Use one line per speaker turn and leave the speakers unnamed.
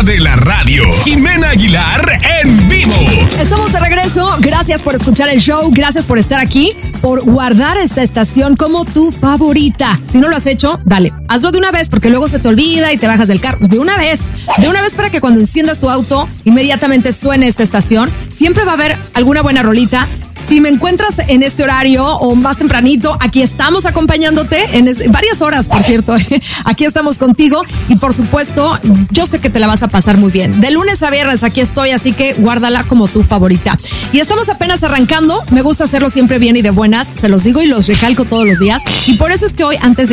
de la radio, Jimena Aguilar en vivo.
Estamos de regreso. Gracias por escuchar el show. Gracias por estar aquí, por guardar esta estación como tu favorita. Si no lo has hecho, dale, hazlo de una vez porque luego se te olvida y te bajas del carro. De una vez para que cuando enciendas tu auto, inmediatamente suene esta estación. Siempre va a haber alguna buena rolita. Si me encuentras en este horario o más tempranito, aquí estamos acompañándote en varias horas, por cierto. Aquí estamos contigo y por supuesto, yo sé que te la vas a pasar muy bien. De lunes a viernes aquí estoy, así que guárdala como tu favorita. Y estamos apenas arrancando. Me gusta hacerlo siempre bien y de buenas. Se los digo y los recalco todos los días. Y por eso es que hoy, antes de